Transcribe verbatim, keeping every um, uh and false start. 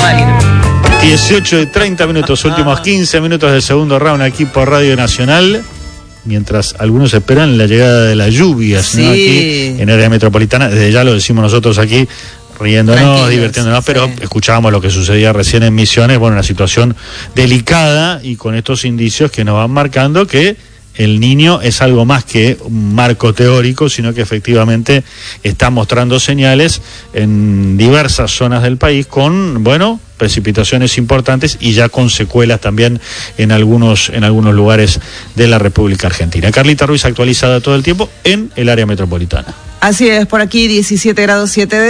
válido. dieciocho y treinta minutos, últimos quince minutos del segundo round aquí por Radio Nacional. Mientras algunos esperan la llegada de las lluvias, sí, ¿no? Aquí en área metropolitana, desde ya lo decimos nosotros aquí, riéndonos, tranquilos, divirtiéndonos, pero sí, escuchábamos lo que sucedía recién en Misiones, bueno, una situación delicada y con estos indicios que nos van marcando que el Niño es algo más que un marco teórico, sino que efectivamente está mostrando señales en diversas zonas del país con, bueno, precipitaciones importantes y ya con secuelas también en algunos, en algunos lugares de la República Argentina. Carlita Ruiz actualizada todo el tiempo en el área metropolitana. Así es, por aquí diecisiete grados siete